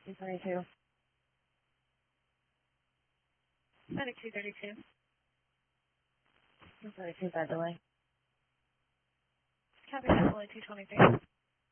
232. 232. 232, by the way. Copy that, 223.